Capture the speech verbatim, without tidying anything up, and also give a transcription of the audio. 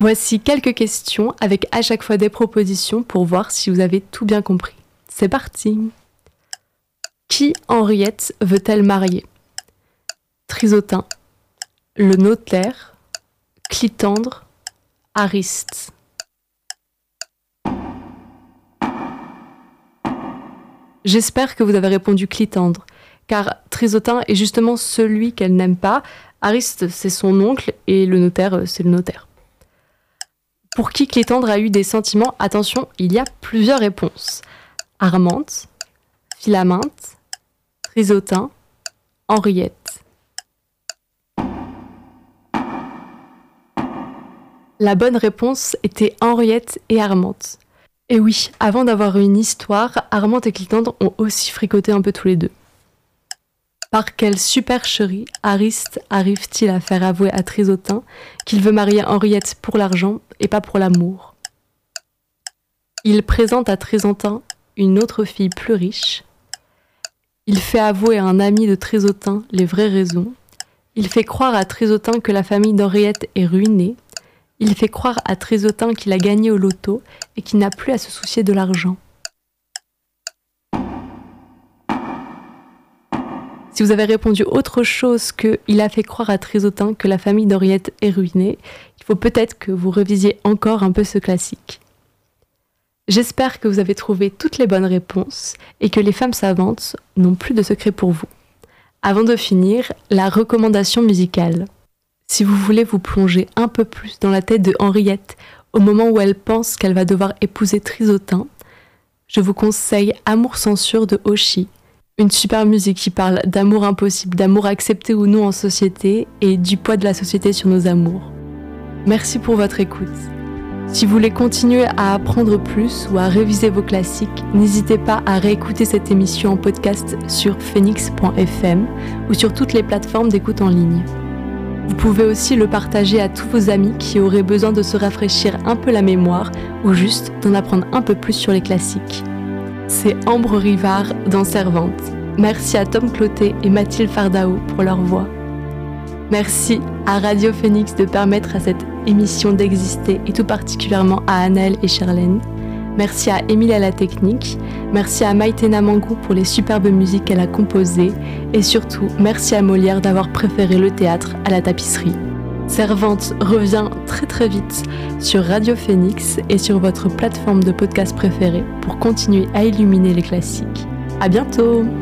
Voici quelques questions avec à chaque fois des propositions pour voir si vous avez tout bien compris. C'est parti. Qui Henriette veut-elle marier? Trisotin, le notaire, Clitandre, Ariste. J'espère que vous avez répondu Clitandre, car Trisotin est justement celui qu'elle n'aime pas, Ariste c'est son oncle et le notaire c'est le notaire. Pour qui Clitandre a eu des sentiments? Attention, il y a plusieurs réponses. Armante, Philaminte, Trisotin, Henriette. La bonne réponse était Henriette et Armante. Et oui, avant d'avoir une histoire, Armante et Clitandre ont aussi fricoté un peu tous les deux. Par quelle supercherie Ariste arrive-t-il à faire avouer à Trisotin qu'il veut marier Henriette pour l'argent et pas pour l'amour? Il présente à Trisotin une autre fille plus riche. Il fait avouer à un ami de Trisotin les vraies raisons. Il fait croire à Trisotin que la famille d'Henriette est ruinée. Il fait croire à Trisotin qu'il a gagné au loto et qu'il n'a plus à se soucier de l'argent. Si vous avez répondu autre chose que « il a fait croire à Trisotin que la famille d'Henriette est ruinée », il faut peut-être que vous revisiez encore un peu ce classique. J'espère que vous avez trouvé toutes les bonnes réponses et que les femmes savantes n'ont plus de secrets pour vous. Avant de finir, la recommandation musicale. Si vous voulez vous plonger un peu plus dans la tête de Henriette au moment où elle pense qu'elle va devoir épouser Trisotin, je vous conseille Amour censure de Oshi. Une super musique qui parle d'amour impossible, d'amour accepté ou non en société et du poids de la société sur nos amours. Merci pour votre écoute. Si vous voulez continuer à apprendre plus ou à réviser vos classiques, n'hésitez pas à réécouter cette émission en podcast sur phoenix point f m ou sur toutes les plateformes d'écoute en ligne. Vous pouvez aussi le partager à tous vos amis qui auraient besoin de se rafraîchir un peu la mémoire ou juste d'en apprendre un peu plus sur les classiques. C'est Ambre Rivard dans Servante. Merci à Tom Clotet et Mathilde Fardao pour leur voix. Merci à Radio Phoenix de permettre à cette émission d'exister et tout particulièrement à Anaëlle et Charlène. Merci à Émile à la technique. Merci à Maïtena Mangou pour les superbes musiques qu'elle a composées. Et surtout, merci à Molière d'avoir préféré le théâtre à la tapisserie. Servante revient très très vite sur Radio Phoenix et sur votre plateforme de podcast préférée pour continuer à illuminer les classiques. À bientôt!